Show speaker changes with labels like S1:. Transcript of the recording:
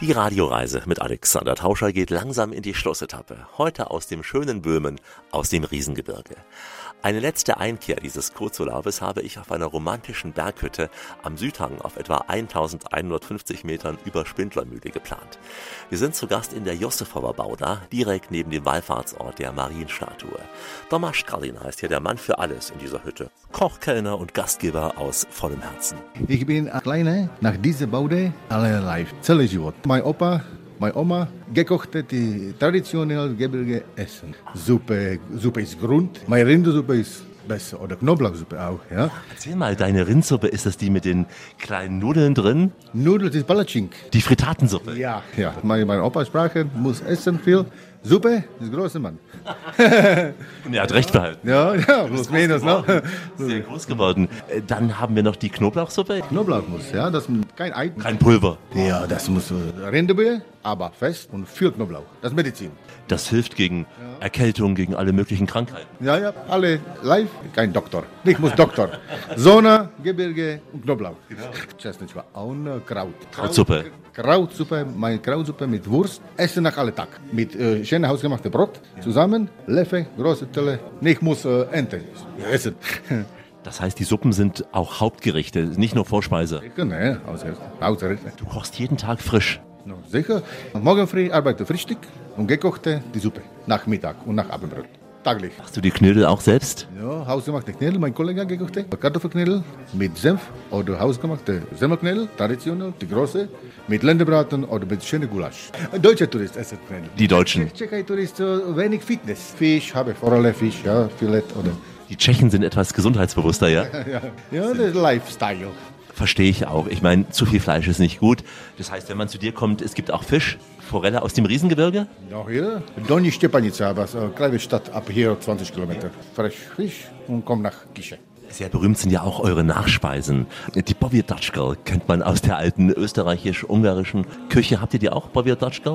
S1: Die Radioreise mit Alexander Tauscher geht langsam in die Schlussetappe. Heute aus dem schönen Böhmen, aus dem Riesengebirge. Eine letzte Einkehr dieses Kurzurlaubes habe ich auf einer romantischen Berghütte am Südhang auf etwa 1150 Metern über Spindlermühle geplant. Wir sind zu Gast in der Josefova Bauda, direkt neben dem Wallfahrtsort der Marienstatue. Tomasz Karlin heißt hier der Mann für alles in dieser Hütte. Koch, Kellner und Gastgeber aus vollem Herzen.
S2: Ich bin kleiner, nach dieser Baude alle live. Celý život. Mein Opa, meine Oma gekochte die traditionelle Gebirge Essen. Suppe ist Grund. Meine Rindersuppe ist besser. Oder Knoblauchsuppe auch. Ja.
S1: Erzähl mal, deine Rindsuppe, ist das die mit den kleinen Nudeln drin?
S2: Nudeln ist Palatschink.
S1: Die Fritatensuppe?
S2: Ja. Meine Opa sprach, muss essen viel. Suppe ist großer Mann.
S1: Er hat recht behalten.
S2: Ja, plus minus. Ne?
S1: Sehr groß geworden. Dann haben wir noch die Knoblauchsuppe.
S2: Knoblauch muss, ja, das kein Ei.
S1: Kein Pulver.
S2: Ja, das muss Rinderbrühe, aber fest und viel Knoblauch. Das ist Medizin.
S1: Das hilft gegen Erkältung, gegen alle möglichen Krankheiten.
S2: Ja, alle live, kein Doktor. Ich muss Doktor. Sonne, Gebirge und Knoblauch. Genau. Chestnut war auch Kraut.
S1: Krautsuppe.
S2: Krautsuppe, meine Krautsuppe mit Wurst. Essen nach alle Tag. Mit schön hausgemachtem Brot zusammen. Löffel, große Teller. Ich muss Ente essen.
S1: Das heißt, die Suppen sind auch Hauptgerichte, nicht nur Vorspeise.
S2: Ne, Hausgerichte.
S1: Du kochst jeden Tag frisch.
S2: No, sicher. Morgen früh arbeite Frühstück und gekochte die Suppe. Nach Mittag und nach Abendbrot. Taglich.
S1: Machst du die Knödel auch selbst?
S2: Ja, hausgemachte Knödel, mein Kollege gekochte. Kartoffelknödel mit Senf oder hausgemachte Semmelknödel, traditionell, die große, mit Lendebraten oder mit schönem Gulasch. Deutsche Touristen essen Knödel.
S1: Die Deutschen.
S2: Tschechei-Touristen wenig Fitness. Fisch, habe Forelle, Fisch, ja, Filet oder...
S1: Die Tschechen sind etwas gesundheitsbewusster, ja?
S2: Ja, das ist Lifestyle.
S1: Verstehe ich auch. Ich meine, zu viel Fleisch ist nicht gut. Das heißt, wenn man zu dir kommt, es gibt auch Fisch, Forelle aus dem Riesengebirge?
S2: Ja, hier. Donji Stepanica, was eine kleine Stadt ab hier 20 Kilometer. Frisch Fisch und komm nach Kische.
S1: Sehr berühmt sind ja auch eure Nachspeisen. Die Bovierdatschkel kennt man aus der alten österreichisch-ungarischen Küche. Habt ihr die auch, Bovierdatschkel?